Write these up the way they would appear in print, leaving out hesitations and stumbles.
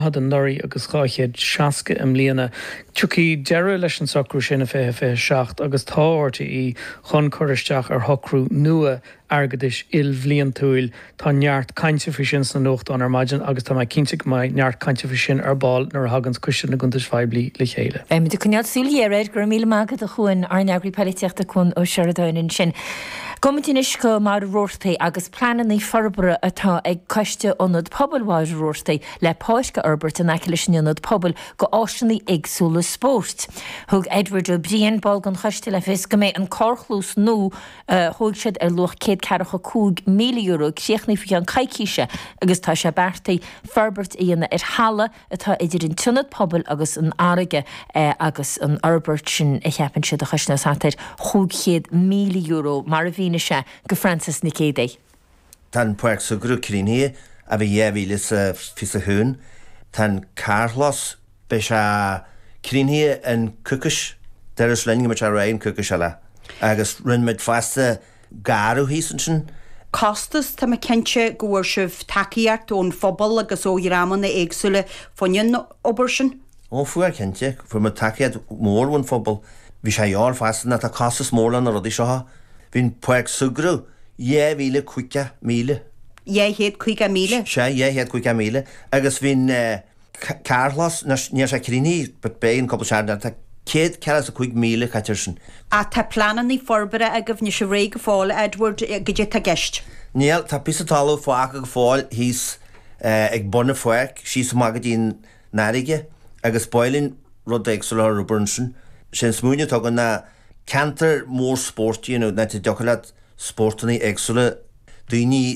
had an norí agus cháchéad seaca am líana. Tuí deire leis an sacrú sinna fé seacht agus táirta í chun choristeach ar thocrú nua agadis il bhblion túil tá neart cainte fi sin san nócht an ar maidin agus tá cinnte mai neart cainte fi sin ar ball nar hagans cuisin na guntas feibli le chéile. Mi du cynniad súliéir gur míle mágad a chuin ar neagri peliteachta chun ó Searadóin sin. Gomutin isco mar roirtaí agus planan í forbara atá ag coiste onad pobalháir roirtaí le páisce Albert an aiceilisin onad pobal go áisinaí agsúla sport. Thug Edward O'Brien ball gan choiste le fis go méid an córchlús nó thug siad ar luch €145 milliún chéachnaí fi an caiiciise agus tá sé bertaí Forbert íana ar hala atá idir an tunad pobal agus an áige agus an Albert sin I cheapan siad a choisna sáteir €100 milliún mar a bhí se go Francis Nicédé. Tan puach sa grú críní a bhí éhílas fi a hún, tan Carlos be se críní an cucas deras lenne me a rain cucas le agus run mid fasta garú hísan sin. Costas tá cinse gohfuir sibh takeíart ón phobal agus ó raman na éagsúile fanin obair sin? Ó fuair cinnte fu me takeíad mórhain phobal hí sé ár fasta na tá costas mórlan a rudí seo. Bhín puag sugrú, €150 milliún. €150 milliún? Sé, €150 milliún. Agus bhín Carlos, níor sé críní, bet béin cobal searna, tá €150 milliún caiteir sin. A tá planan í forbara a goh ní sé ré go fáil Edward go dé tá gist? Níl, tá pís talú fácha go fáil hís ag buna fuag, sí sa magad ín náige, agus bailín rud éagsúla rúbarn sin. Sin smúine tugan na cantar mór sport, na te dochad sportaní éagsúla daoine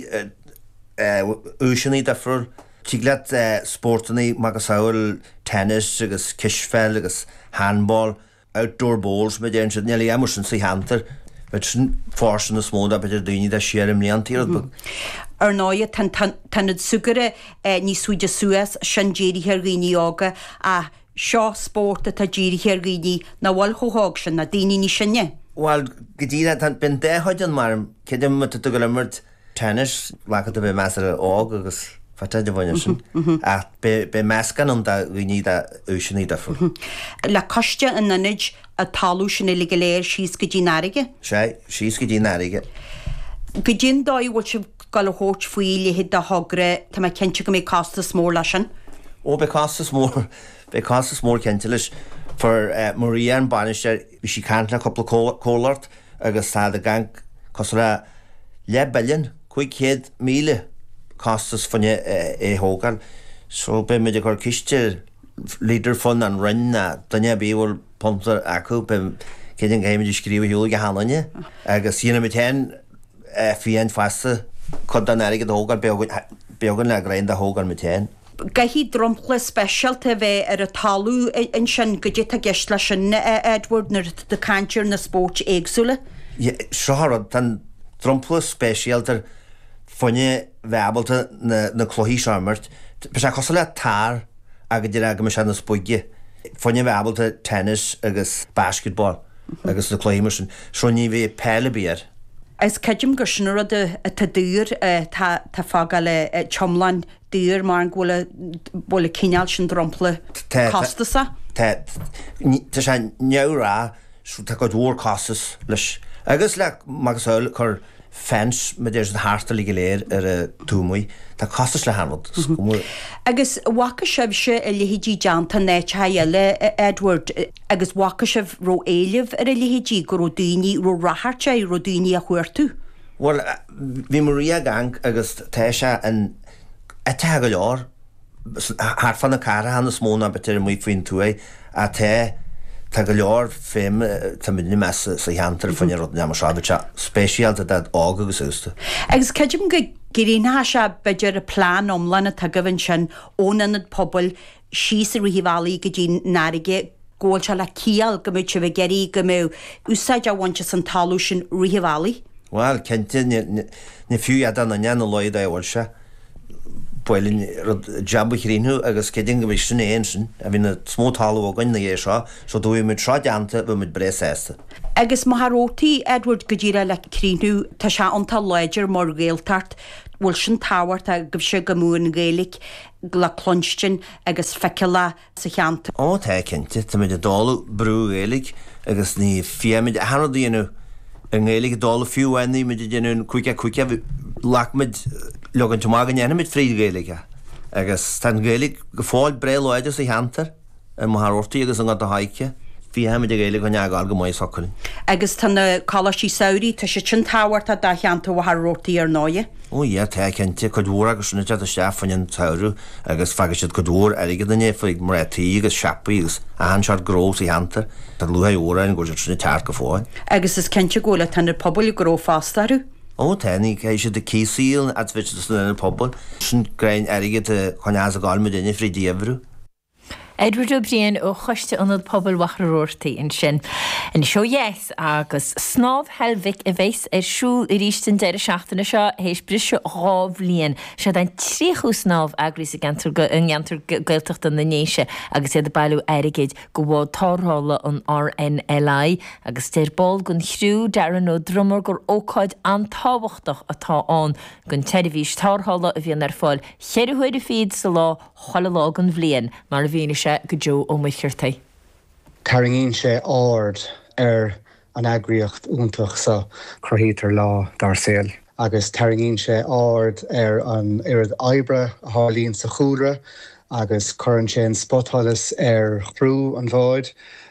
úsinaí defur tíglad sportaní magasáil tennis agus kisfel agus handball, outdoor bowls me déan sin neala amar sin sa hantar, bet sin fársan na smóda beidir daoine de siar am líantíad. Ar náide tanad sugare ní súide suas sin déirithir rií ága a seo sport a tá ddíirithir rií na bhil choág sin na daoine ní sinne? Well, go dtíine tan bin déthaidan mar céidir mu go limert tennis lechad a bheith meas ar ág agus fataidir bhaine sin. A be meascan an rií úsinaí defu. Le coiste an nanid a talú sin le go léir síos go dtí náige? Sé, síos go dtí náige. Go dtí dóid bhil si gal hót faoí le hid a hogra tá cinse go mé costas mór lei sin? Ó be costas mór cinnte leis for Maria an banisteir bhí si cantna coppla cólart agus tá a gang cosra le billion, €500 milliún costas fanne hógan. So be meidir gur ciste líidir fan an rinne danne bíhil pontar acu be céidir géimiidir scríomh hiúla go hánaine agus síana mit hen fion fasta chud an aige hógan began le grain a hógan mit hen. Gahí drompla specialta bheith ar a talú in sin go dtí a gist lei sin Edward nar de cantir na sport éagsúla? Seharad tan drompla specialtar fanne bheabalta na chlóí seamart, be se cos le tar agad dtí aga me se na spuige. Fanne bheabalta tennis agus basketball agus na chlóí mar sin. Seo ní bhíh peile bíar. Is ceidim go sinna a tá dúr tá fága le chomlan dúr mar an bhla cineal sin drompla costasa? Tá sé neurá sú tá go dúr costas leis. Agus le magasáil chur fens me déir an hásta le léir ar a túmúi, tá costas le hanad. Agus wacha sibh se a lihidí deanta néite eile Edward agus wacha sibh ro éileh ar a lihidí go ro daoine ro ratharte ro daoine a chuirtú? Well, bhí Maria gang agus tá se an te go leor haar fan na cara hanna smóna betir mu faoin tú a tá go leor féim tá mini me sa cheantar fanne rud na se spéisialta dat ága agus ústa. Agus ceidim go Guríthe se beidir a plán omlan a tagahann sin ónanad pobl síos a rihíhálaí go dtí náige ggóil se le cíal go muid se bheith geirí go mé úsáid a bhainte san talú sin rihíhálaí? Well, cente na fiú adan na neanna loid a bhil se. Bhfuilin jabba chríú agus céding go bhí sin éon sin a bhí na smótála bhagain na dhé seo, so dú mid seo deanta bfu mid bre sésta. Agus maithrótaí Edward go ddíra le críú tá se antal leidir mar réaltart bhfuil sin táhairt a go se go mún géalaigh le clonstin agus feiceala sa cheanta. Ó tá cinnte tá muid a dála brú éalaigh agus ní fiimiid hena dhéanú an éalaigh dála fiúhaí muid déanún chuice lachmid legan tomágan enimiid fríd géalaige. Agus tá géalaigh go fáil breáidir sa cheantar an marthortaí agus an a haice. Bhí haimiid a géalaigh an neagáil go maiid socailin. Agus tána cálaí saoirí tá sé sin táhairt a dá cheanta bhthrótaí ar náide. Ó dhé tá cinnte chu dúr agus sinna te stefain an taú agus fagad siad go dúr aige den éfaigh mar taí agus seapaí agus an seart grós í hantar tá luha óra an gúir sinna tear go fáin. Agus is cinnte ggóla tanar poblbal gró fástarú. Ó tánig é sé de cííil a bhí na poblbal sin grain aige de chuneas a gáil me duine frí díomhrú. Edward O'Brien ó chuiste anad pobl wachróirtaí in sin. In seo yes agus snáb helmhic a bheits siúl I rístin deire seachtainna seo hééis brise ráh líon se an tríú snáb agrís a gantar gailteachta na néise agus iad a bailú airigéid go bhád tárhála an RNLI agus déir bol gon chhrú dearan ó drumar gur ócáid antáhachtach atá an gon televís tárhála a bhíon ar fáil cheirhuiir féad sa lá chola lá an bhliain mar a bhíine go Joe ó muirtaí. Taringín sé áard an agriocht úntach sa chruthítar lá dar saoil. Agus taringín sé áard an irid oibre a hálíonn sa chúra agus churann sé an spothallas chrú an bháid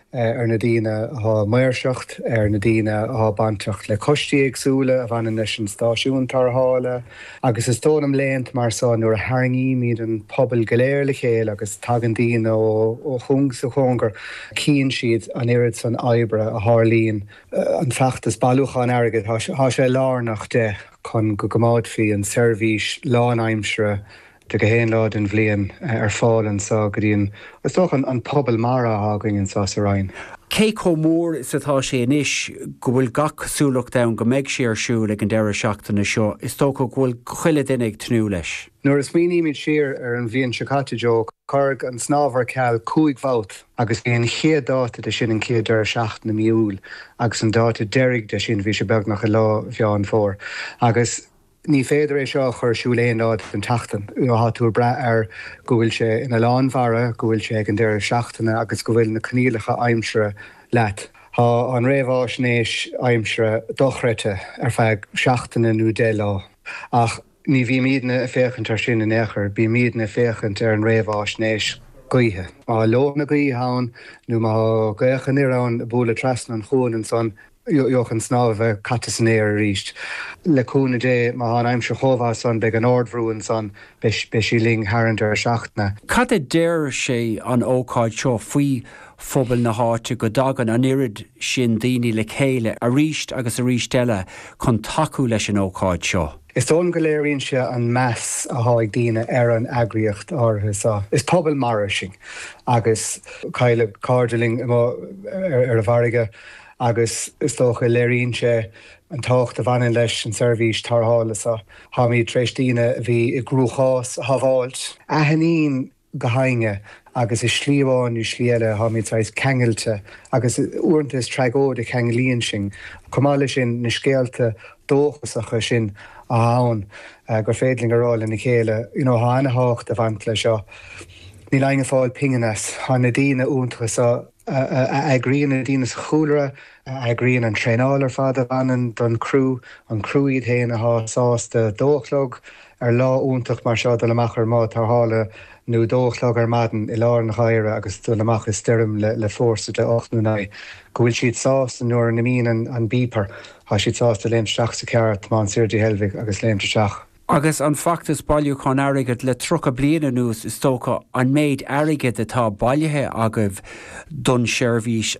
na dtíine há muirseacht na dtíine há banteacht le costíí agsúla a bhain leis an stáisiún tarthála agus is tónam léint mar sa nuair a haingí míad an pobl goléir le chéal agus tagan daoine ó chung sa chungar cíann siad an irid san oibre a hálíonn an feachtas bailúchan airgid há sé lárnach de chun go gomáid fí an servís lánaimsre de go héon lád an bhliain ar fáil sa go dtíon is toch an pobl mara ágainn an sa rain. Cé mór is atá sé inis go bhfuil gach súlach da go méid sé arsú le an deire seachtainna seo, is tó go bhfuil chuile duine tnú leis. Nuair is míid siar ar an bhíon secatteó chuirg an snábhar ceall cúig bhát agus bhíon chéad dáta de sin an chéad deire seachtainna miúil agus an dáta deirig de sin bhí sé beag nach a lá bheán fór agus ní féidir é seo chur siúléon lád an tatan. Há túair bre ar go bhfuil sé ina lánmhara, go bhfuil sé an deire seachtainna agus go bhfuil na cnílacha aimsere leat. Tá an réomhásnééis aimsere dochreite ar feadh seachtainna nó dé lá. Ach ní bhí míadna a féchant ar sin in éair, bí míadna féchant ar an réomhásnééis gaothe. Má lóna gaothe hán nó má gaochan irán búla trasna an chuin an son Jochen snáb bheith catasanéir a ríist. Leúna dé má an aimse chomhá san beag an ordhrúin san be sí ling harant ar seachtainna. Cad é déir sé an ócáid seo faoi phobal na háte go dagan an irid sin daoine le chéile a ríist agus a ríist eile chun taú leis an ócáid seo. Is ón go léironn se an meas a tháinig daoine ar an agriocht átha. Is pobal marishing agus caile cardaling ar a bharige agus is tócha léironn se an tácht a bhain leis an servís tarthála sa haí tréistíine bhí I grúchás haháilt. Ahanín go hainge agus is slíomháinú slíile haí trais kegeilte agus uanta is treigód a cheanglíonn sin. Comáile sin na scéalta dóchasacha sin a hán gur féidling aráil na chéile há ana hácht a bhaint le seo. Ní leine fáil pinganas há na dtíine úntacha sa agríonn na dtíine sa chúlra, agríonn an tréáil ar fad a bhanan don crú, an crúiad héana a sásta dóchlog ar lá úntaach mar seo do leachar má tarthála nó dóchlog ar madan I lár na chaire agus do leach is stim le fórsa de 8 go bhfuil siad sásta nuair na mín an bípar, há siad sásta léimteach sa ceart má sirdí helmhic agus léimteach. Agus an factus bailú chun airigid le trocha bliana nús is tócha an méid airigid atá bailithe agah don seirbhís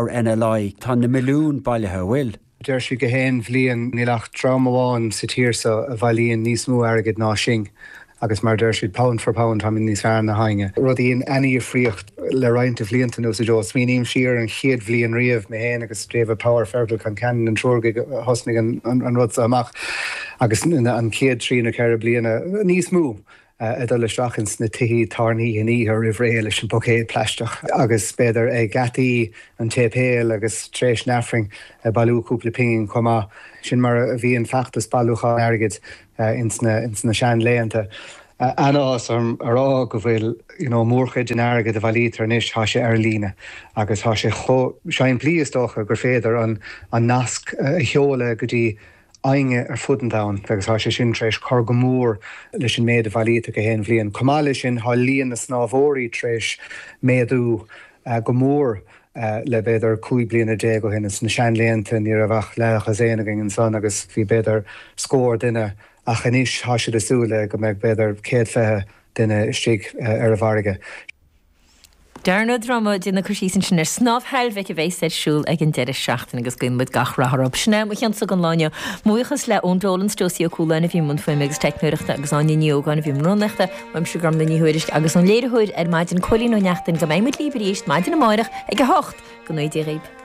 RNLI tá na milliún bailithe bhfuil. Deir si go héin bhliain nílach trámháin sa tíirsa a bhailíonn níos mó airigid ná sin. Agus mar deir siad pound for pound ha níos fear na hainge. Rudíon aní fríocht le roiinte bblianta nó sa Jos. Mínim siar an chiad bblion riamh mé héin agus tréomh power fergal can cean an troirga hosnig an rud amach. Agus an chiad trína ceir bliana níos mú a dulleisteachchans na tuhí tarnaí in íhir rihréile leis an bocéad pleisteach. Agus beidir ag gataí an tépéal agus tréis nefring bailúúpla pingin comá sin mar a bhíon feachtas bailúcha airgid insna sean léanta. Anás ará go bhfuil mórchaid in airgad a bhilítar níos há sé ar líne, agus há sé sein plíostócha gur féidir an nasc cheola go dtí ainge ar fudandáin, agus há sé sin tréis cor go mór leis an méad a bhilítar go héan bblion. Comáile sin há líon na snámhóirí tréis méadú go mór le beidir 5 bliana dé go hinnas na sean léanta ní a bheith lecha éanagin an san agus bhí beidir scór duine a chaníis há siad asúla go méid beidir céad fethe duine istí ar a bharige. Darna drama dina chusí sin sin snáb heilveic a bhééis siúil ag an deire seachtain agus goimid gachrathop sna mu chean an láine muochas le óndólan stóí coolla a bhí mun foiim agus technuireachta agus an níogáin a bhí runachta bhaim se gram na níhuiiris agus an léirthúid ar maidin cholín ó neachtain go méid líberíist maidin na máireach ag go hocht go 9 réib.